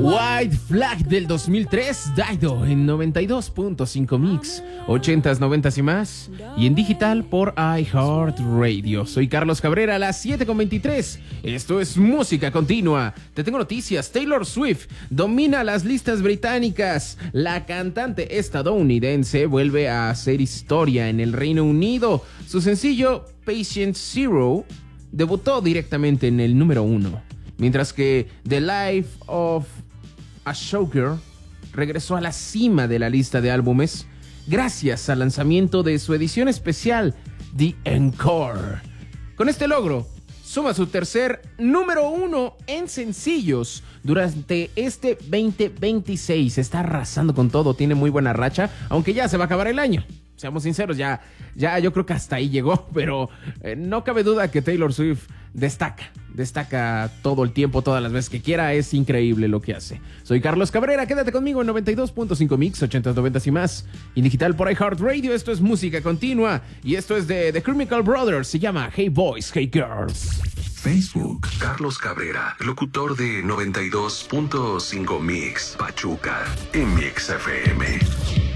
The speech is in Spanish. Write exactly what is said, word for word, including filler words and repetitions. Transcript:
White Flag del dos mil tres, Dido en noventa y dos punto cinco Mix, ochentas, noventas y más, y en digital por iHeartRadio. Soy Carlos Cabrera, a las siete con veintitrés. Esto es música continua. Te tengo noticias. Taylor Swift domina las listas británicas. La cantante estadounidense vuelve a hacer historia en el Reino Unido. Su sencillo Patient Zero debutó directamente en el número uno, mientras que The Life of a Showgirl regresó a la cima de la lista de álbumes gracias al lanzamiento de su edición especial, The Encore. Con este logro, suma su tercer número uno en sencillos durante este veinte veintiséis. Está arrasando con todo, tiene muy buena racha, aunque ya se va a acabar el año. Seamos sinceros, ya, ya yo creo que hasta ahí llegó, pero eh, no cabe duda que Taylor Swift destaca, destaca todo el tiempo, todas las veces que quiera. Es increíble lo que hace. Soy Carlos Cabrera, quédate conmigo en noventa y dos punto cinco Mix, ochentas, noventas y más, y digital por iHeartRadio. Esto es música continua, y esto es de The Chemical Brothers, se llama Hey Boys, Hey Girls. Facebook, Carlos Cabrera, locutor de noventa y dos punto cinco Mix, Pachuca, en Mix F M.